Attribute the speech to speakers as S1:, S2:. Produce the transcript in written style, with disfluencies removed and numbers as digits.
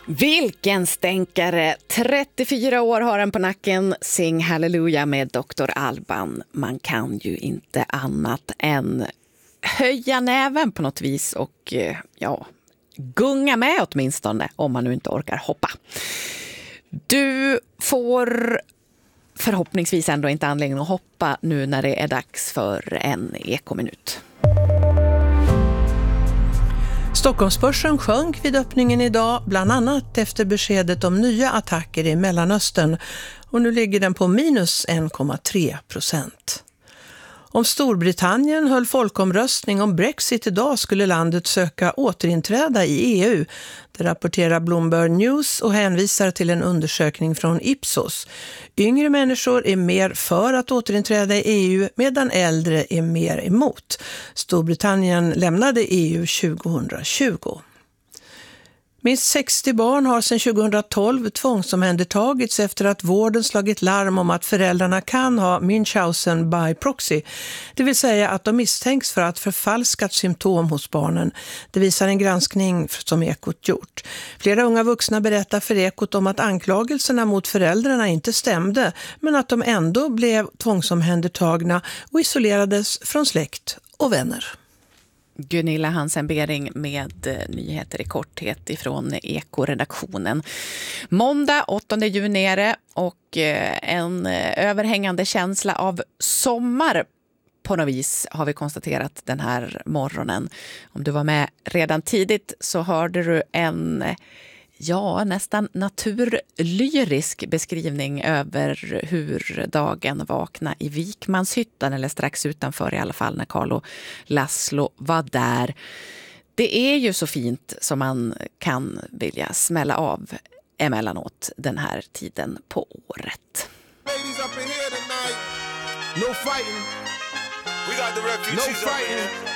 S1: Vilken stänkare! 34 år har han på nacken. Sing Hallelujah med Dr. Alban. Man kan ju inte annat än höja näven på något vis och gunga med åtminstone om man nu inte orkar hoppa. Du får förhoppningsvis ändå inte anledning att hoppa nu när det är dags för en ekominut.
S2: Stockholmsbörsen sjönk vid öppningen idag, bland annat efter beskedet om nya attacker i Mellanöstern, och nu ligger den på minus 1,3%. Om Storbritannien höll folkomröstning om Brexit idag skulle landet söka återinträda i EU. Det rapporterar Bloomberg News och hänvisar till en undersökning från Ipsos. Yngre människor är mer för att återinträda i EU medan äldre är mer emot. Storbritannien lämnade EU 2020. Minst 60 barn har sedan 2012 tvångsomhändertagits efter att vården slagit larm om att föräldrarna kan ha Munchausen by proxy. Det vill säga att de misstänks för att förfalskat symptom hos barnen. Det visar en granskning som Ekot gjort. Flera unga vuxna berättar för Ekot om att anklagelserna mot föräldrarna inte stämde, men att de ändå blev tvångsomhändertagna och isolerades från släkt och vänner.
S1: Gunilla Hansen-Bering med nyheter i korthet ifrån Eko-redaktionen. Måndag 8 juni är det och en överhängande känsla av sommar på något vis har vi konstaterat den här morgonen. Om du var med redan tidigt så hörde du en nästan naturlyrisk beskrivning över hur dagen vaknade i Vikmanshyttan, eller strax utanför i alla fall, när Carl och Laszlo var där. Det är ju så fint som man kan vilja smälla av emellanåt den här tiden på året.
S3: Ladies up in here tonight. No fighting. We got the refugees. No fighting.